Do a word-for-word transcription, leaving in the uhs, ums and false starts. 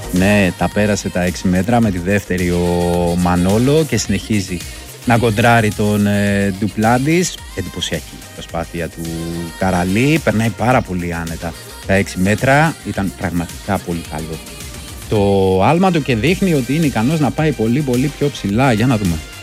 Ναι, τα πέρασε τα έξι μέτρα με τη δεύτερη ο Μανόλο και συνεχίζει να κοντράρει τον ε, Ντουπλάντης. Εντυπωσιακή προσπάθεια του Καραλή, περνάει πάρα πολύ άνετα τα έξι μέτρα, ήταν πραγματικά πολύ καλό το άλμα του και δείχνει ότι είναι ικανός να πάει πολύ πολύ πιο ψηλά. Για να δούμε.